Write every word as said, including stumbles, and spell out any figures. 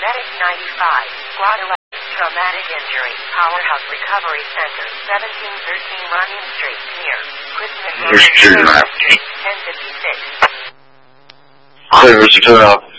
Medic ninety-five, Squad eleven, Traumatic Injury, Powerhouse Recovery Center, seventeen thirteen Runyon Street, near Christmas Here's two left. ten fifty-six. Clear, Mister Turnout.